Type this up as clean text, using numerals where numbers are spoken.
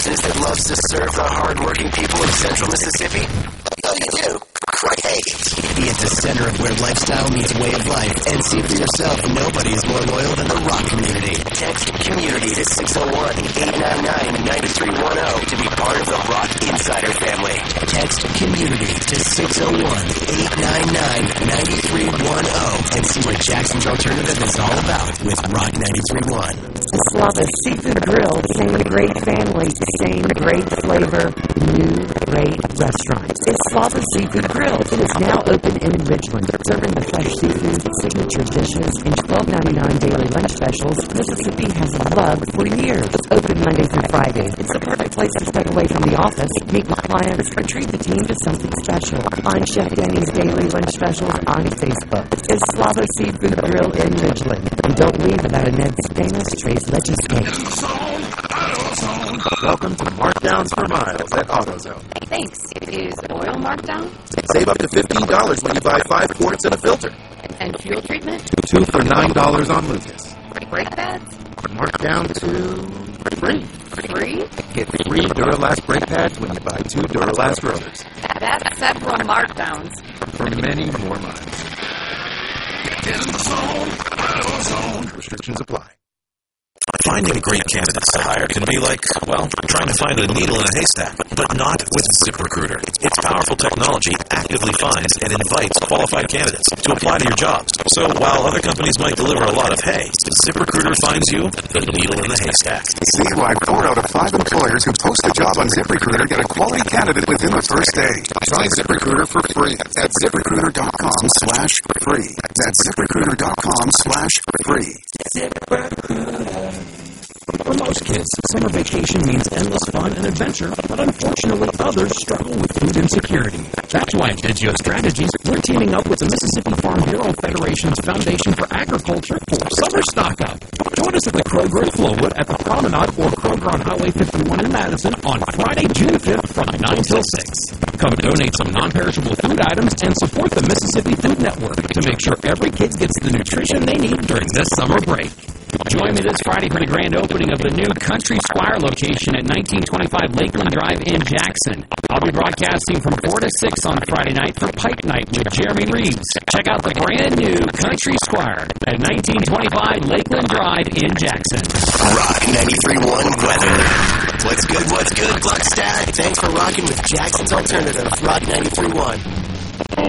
business that loves to serve the hard-working people of Central Mississippi? Oh, you do? Great! Be at the center of where lifestyle meets way of life and see for yourself nobody is more loyal than the rock community. Text community to 601-899-9310 to be part of the Rock Insider family. Text community to 601-899-9310 and see what Jackson's Alternative is all about with Rock 93.1. Eslava's Seafood Grill, same great family, same great flavor, new great restaurant. Eslava's Seafood Grill. It is now open in Ridgeland, serving the fresh seafood, signature dishes, and $12.99 daily lunch specials Mississippi has loved for years. It's open Monday through Friday. It's a perfect place to step away from the office, meet with clients, or treat the team to something special. Find Chef Danny's daily lunch specials on Facebook. Eslava Seafood Grill in Ridgeland. And don't leave without a Ned's famous Tres Leches cake. Welcome to Markdowns for Miles at AutoZone. Thanks. Is oil marked down? Save up to $15 when you buy 5 quarts and a filter. And fuel treatment? 2 for $9 on Lucas. Brake pads? Marked down to free. Free? Get free Duralast brake pads when you buy 2 Duralast rotors. That's several markdowns. For many more miles. Get in the zone. AutoZone. Restrictions apply. Finding great candidates to hire can be like, well, trying to find a needle in a haystack, but not with ZipRecruiter. Its powerful technology actively finds and invites qualified candidates to apply to your jobs. So while other companies might deliver a lot of hay, ZipRecruiter finds you the needle in the haystack. See why 4 out of 5 employers who post a job on ZipRecruiter get a quality candidate within the first day. Try ZipRecruiter for free at ZipRecruiter.com/free. That's ZipRecruiter.com/free. For most kids, summer vacation means endless fun and adventure, but unfortunately others struggle with food insecurity. That's why at Digio Strategies, we're teaming up with the Mississippi Farm Bureau Federation's Foundation for Agriculture for Summer Stock Up. Join us at the Kroger in Flowood, at the Promenade, or Kroger on Highway 51 in Madison on Friday, June 5th from 9 till 6. Come donate some non-perishable food items and support the Mississippi Food Network to make sure every kid gets the nutrition they need during this summer break. Join me this Friday for the grand opening of the new Country Squire location at 1925 Lakeland Drive in Jackson. I'll be broadcasting from 4 to 6 on Friday night for Pipe Night with Jeremy Reeves. Check out the brand new Country Squire at 1925 Lakeland Drive in Jackson. Rock 93.1 weather. What's good, Gluckstadt? Thanks for rocking with Jackson's Alternative, Rock 93.1.